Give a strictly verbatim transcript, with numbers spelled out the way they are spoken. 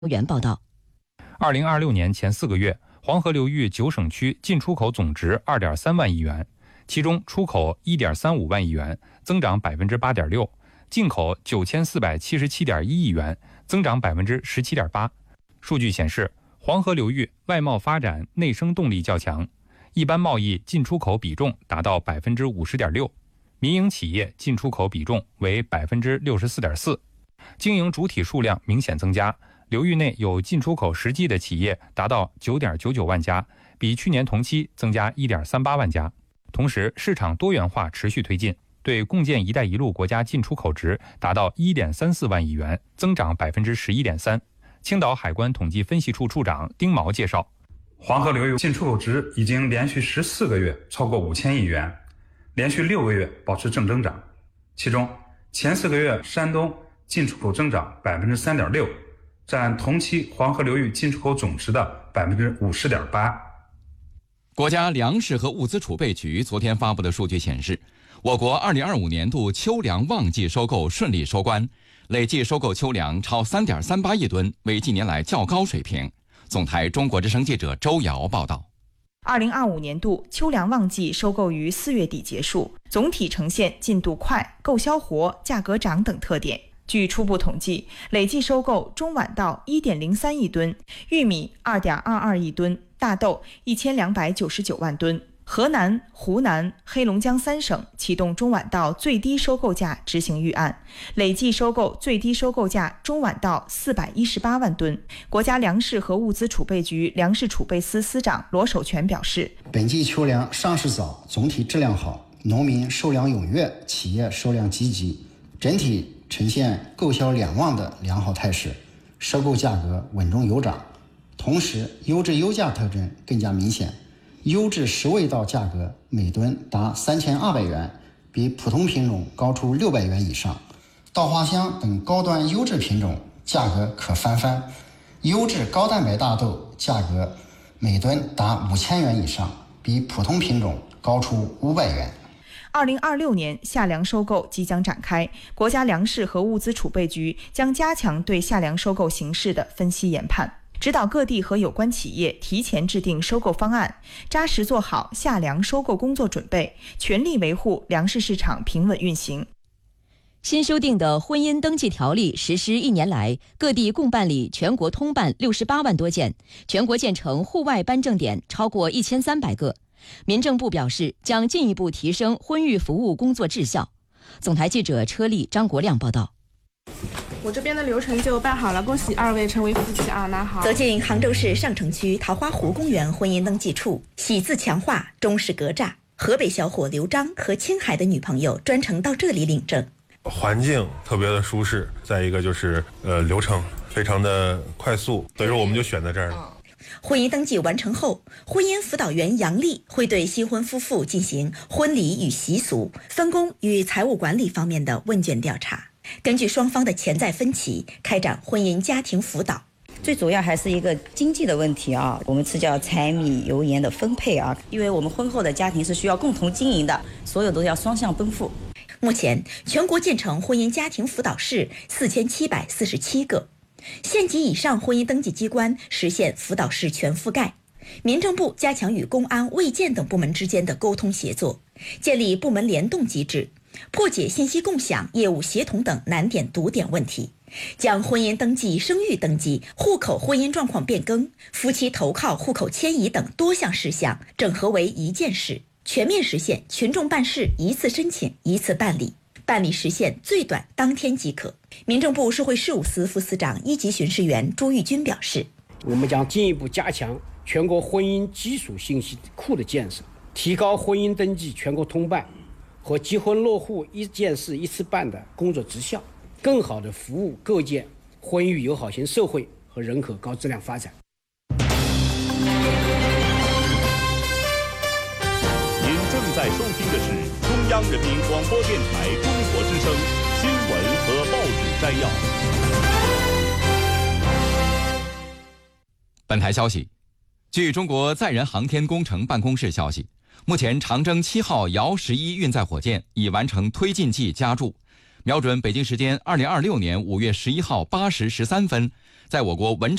源报道。 二零二六年前四个月，黄河流域九省区进出口总值二点三万亿元，其中出口一点三五万亿元，增长百分之八点六；进口九千四百七十七点一亿元，增长百分之十七点八。数据显示，黄河流域外贸发展内生动力较强，一般贸易进出口比重达到百分之五十点六，民营企业进出口比重为百分之六十四点四，经营主体数量明显增加。流域内有进出口实际的企业达到九点九九万家，比去年同期增加一点三八万家。同时，市场多元化持续推进，对共建“一带一路”国家进出口值达到一点三四万亿元，增长百分之十一点三。青岛海关统计分析处处长丁毛介绍， 黄河流域进出口值已经连续十四个月超过五千亿元，连续六个月保持正增长。其中，前四个月山东进出口增长百分之三点六。占同期黄河流域进出口总值的百分之五十点八。 国家粮食和物资储备局昨天发布的数据显示，我国二零二五年度秋粮旺季收购顺利收官，累计收购秋粮超三点三八亿吨，为近年来较高水平。总台中国之声记者周瑶报道。 二零二五年度秋粮旺季收购于四月底结束，总体呈现进度快、购销活、价格涨等特点。据初步统计，累计收购中晚稻 一点零三亿吨，玉米 二点二二亿吨，大豆一千两百九十九万吨。河南、湖南、黑龙江三省启动中晚稻最低收购价执行预案，累计收购最低收购价中晚稻四百一十八万吨。国家粮食和物资储备局粮食储备司司长罗守全表示， 本季秋粮上市早，总体质量好，农民收粮踊跃，企业收粮积极，整体呈现购销两旺的良好态势，收购价格稳中有涨，同时优质优价特征更加明显。优质十味稻价格每吨达三千二百元，比普通品种高出六百元以上。稻花香等高端优质品种价格可翻番，优质高蛋白大豆价格每吨达五千元以上，比普通品种高出五百元。 二零二六年夏粮收购即将展开，国家粮食和物资储备局将加强对夏粮收购形势的分析研判，指导各地和有关企业提前制定收购方案，扎实做好夏粮收购工作准备，全力维护粮食市场平稳运行。 新修订的婚姻登记条例实施一年来，各地共办理全国通办六十八万多件，全国建成户外颁证点超过一千三百个。民政部表示，将进一步提升婚育服务工作质效。总台记者车丽、张国亮报道。 我这边的流程就办好了，恭喜二位成为夫妻啊！那好。 走进杭州市上城区桃花湖公园婚姻登记处，喜字强化，中式格栅。河北小伙刘章和青海的女朋友专程到这里领证。 环境特别的舒适，再一个就是呃流程非常的快速，所以说我们就选在这儿了。 婚姻登记完成后，婚姻辅导员杨丽会对新婚夫妇进行婚礼与习俗、分工与财务管理方面的问卷调查，根据双方的潜在分歧，开展婚姻家庭辅导。 最主要还是一个经济的问题啊，我们是叫柴米油盐的分配啊，因为我们婚后的家庭是需要共同经营的，所有都要双向奔赴。 目前，全国建成婚姻家庭辅导室四千七百四十七个。县级以上婚姻登记机关实现辅导室全覆盖。民政部加强与公安、卫健等部门之间的沟通协作，建立部门联动机制，破解信息共享、业务协同等难点堵点问题，将婚姻登记、生育登记、户口婚姻状况变更、夫妻投靠、户口迁移等多项事项整合为一件事，全面实现群众办事一次申请一次办理，办理时限最短当天即可。民政部社会事务司副司长一级巡视员朱玉军表示， 我们将进一步加强全国婚姻基础信息库的建设，提高婚姻登记全国通办和结婚落户一件事一次办的工作质效，更好地服务构建婚育友好型社会和人口高质量发展。 您正在收听的是中央人民广播电台中国之声新闻和报纸摘要。 本台消息，据中国载人航天工程办公室消息，目前长征七号遥十一运载火箭已完成推进剂加注，瞄准北京时间二零二六年五月十一号八时十三分， 在我国文